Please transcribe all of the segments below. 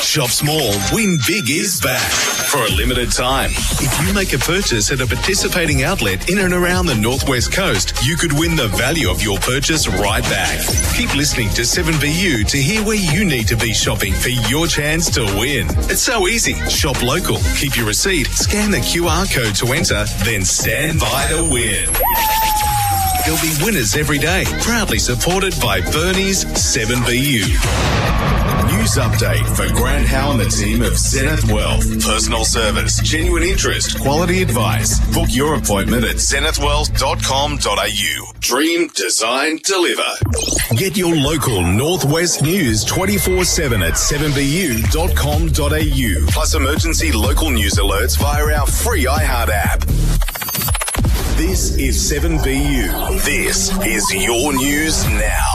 Shop Small, Win Big is back for a limited time. If you make a purchase at a participating outlet in and around the Northwest Coast, you could win the value of your purchase right back. Keep listening to 7BU to hear where you need to be shopping for your chance to win. It's so easy. Shop local, keep your receipt, scan the QR code to enter, then stand by to win. There'll be winners every day, proudly supported by Bernie's 7BU. News update for Grant Howe and the team of Zenith Wealth. Personal service, genuine interest, quality advice. Book your appointment at zenithwealth.com.au. Dream, design, deliver. Get your local Northwest news 24/7 at 7bu.com.au. Plus emergency local news alerts via our free iHeart app. This is 7BU. This is your news now.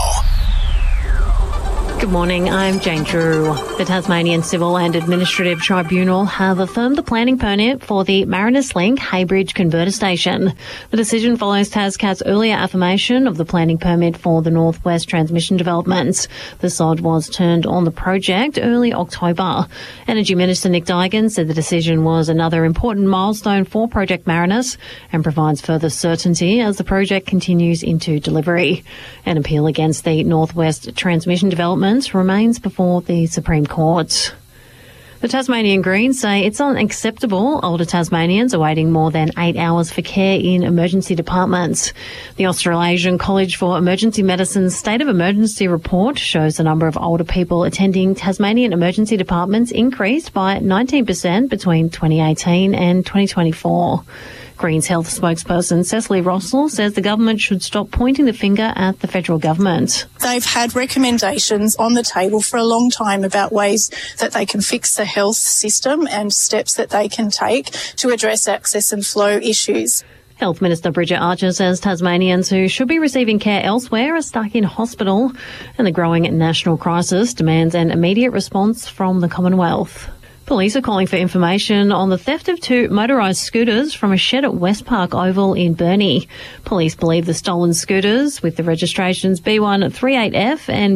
Good morning, I'm Jane Drew. The Tasmanian Civil and Administrative Tribunal have affirmed the planning permit for the Mariners Link Haybridge Converter Station. The decision follows TasCat's earlier affirmation of the planning permit for the Northwest Transmission Developments. The SOD was turned on the project early October. Energy Minister Nick Duigan said the decision was another important milestone for Project Marinus and provides further certainty as the project continues into delivery. An appeal against the Northwest Transmission Development remains before the Supreme Court. The Tasmanian Greens say it's unacceptable older Tasmanians are waiting more than 8 hours for care in emergency departments. The Australasian College for Emergency Medicine's State of Emergency report shows the number of older people attending Tasmanian emergency departments increased by 19% between 2018 and 2024. Greens Health spokesperson Cecily Rossell says the government should stop pointing the finger at the federal government. They've had recommendations on the table for a long time about ways that they can fix the health system and steps that they can take to address access and flow issues. Health Minister Bridget Archer says Tasmanians who should be receiving care elsewhere are stuck in hospital, and the growing national crisis demands an immediate response from the Commonwealth. Police are calling for information on the theft of 2 motorised scooters from a shed at Westpark Oval in Burnie. Police believe the stolen scooters, with the registrations B138F and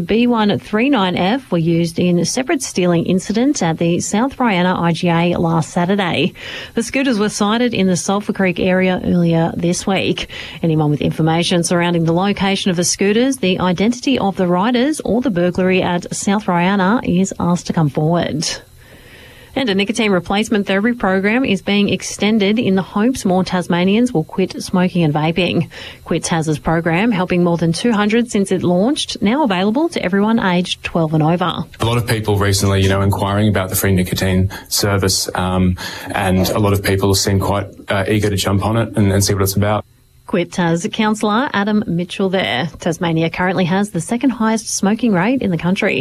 B139F, were used in a separate stealing incident at the South Riana IGA last Saturday. The scooters were sighted in the Sulphur Creek area earlier this week. Anyone with information surrounding the location of the scooters, the identity of the riders or the burglary at South Riana is asked to come forward. And a nicotine replacement therapy program is being extended in the hopes more Tasmanians will quit smoking and vaping. Quit Tas's program, helping more than 200 since it launched, now available to everyone aged 12 and over. A lot of people recently, inquiring about the free nicotine service, and a lot of people seem quite eager to jump on it and see what it's about. Quit Tas councillor Adam Mitchell there. Tasmania currently has the second highest smoking rate in the country.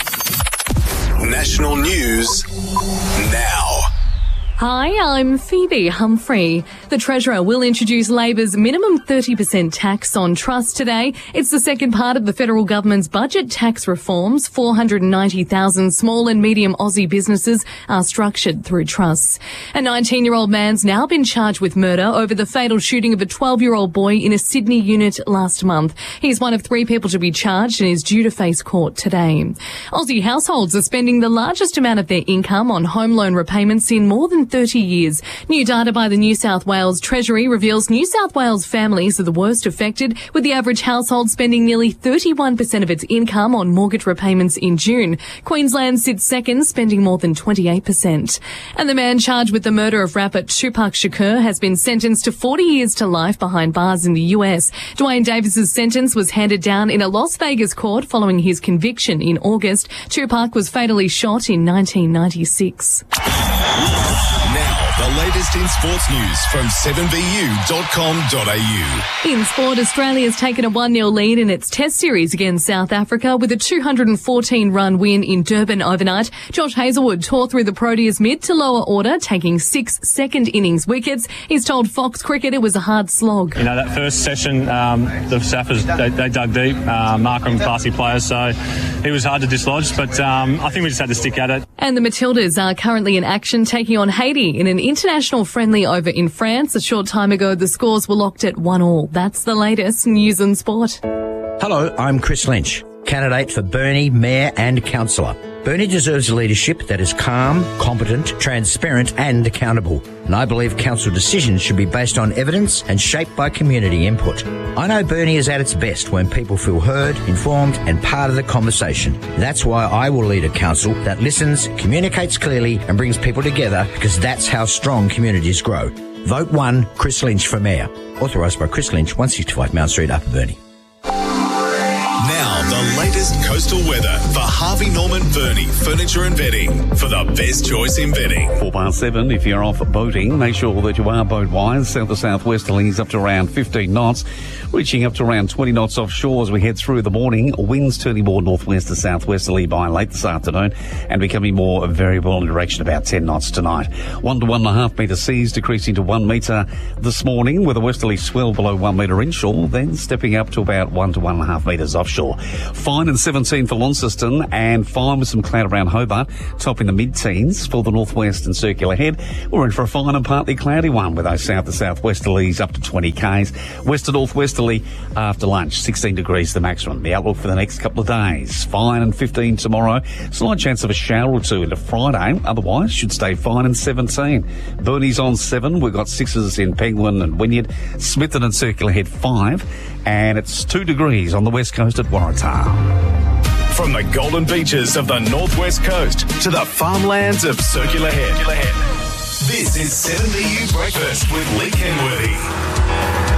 National news now. Hi, I'm Phoebe Humphrey. The Treasurer will introduce Labor's minimum 30% tax on trusts today. It's the second part of the federal government's budget tax reforms. 490,000 small and medium Aussie businesses are structured through trusts. A 19-year-old man's now been charged with murder over the fatal shooting of a 12-year-old boy in a Sydney unit last month. He's one of 3 people to be charged and is due to face court today. Aussie households are spending the largest amount of their income on home loan repayments in more than 30 years. New data by the New South Wales Treasury reveals New South Wales families are the worst affected, with the average household spending nearly 31% of its income on mortgage repayments in June. Queensland sits second, spending more than 28%. And the man charged with the murder of rapper Tupac Shakur has been sentenced to 40 years to life behind bars in the US. Dwayne Davis's sentence was handed down in a Las Vegas court following his conviction in August. Tupac was fatally shot in 1996. Now, the latest in sports news from 7bu.com.au. In sport, Australia's taken a 1-0 lead in its Test series against South Africa with a 214-run win in Durban overnight. Josh Hazlewood tore through the Proteas mid to lower order, taking 6 second-innings wickets. He's told Fox Cricket it was a hard slog. That first session, the Saffers, they dug deep. Markram, classy players, so it was hard to dislodge, but I think we just had to stick at it. And the Matildas are currently in action, taking on Haiti in an international friendly over in France. A short time ago, the scores were locked at 1-1. That's the latest news and sport. Hello, I'm Chris Lynch. candidate for Burnie Mayor and Councillor. Burnie deserves a leadership that is calm, competent, transparent and accountable. And I believe council decisions should be based on evidence and shaped by community input. I know Burnie is at its best when people feel heard, informed and part of the conversation. That's why I will lead a council that listens, communicates clearly and brings people together, because that's how strong communities grow. Vote 1, Chris Lynch for Mayor. Authorised by Chris Lynch, 165 Mount Street, Upper Burnie. Now, the latest coastal weather for Harvey Norman Burnie Furniture and Bedding for the best choice in bedding. 7:04, if you're off boating, make sure that you are boat wise. South to southwesterlies up to around 15 knots, reaching up to around 20 knots offshore as we head through the morning. Winds turning more northwest to southwesterly by late this afternoon and becoming more variable in direction, about 10 knots tonight. 1 to 1.5 metre seas decreasing to 1 metre this morning, with a westerly swell below 1 metre inshore, then stepping up to about 1 to 1.5 metres offshore. Fine and 17 for Launceston, and fine with some cloud around Hobart, topping the mid-teens for the northwest and Circular Head. We're in for a fine and partly cloudy one with those south to southwesterlies up to 20 k's. West to northwesterly after lunch, 16 degrees the maximum. The outlook for the next couple of days, fine and 15 tomorrow. Slight chance of a shower or two into Friday, otherwise should stay fine and 17. Burnie's on 7, we've got 6s in Penguin and Wynyard, Smithton and Circular Head 5, and it's 2 degrees on the west coast at Waratah. From the golden beaches of the northwest coast to the farmlands of Circular Head. This is 7BU Breakfast with Lee Kenworthy.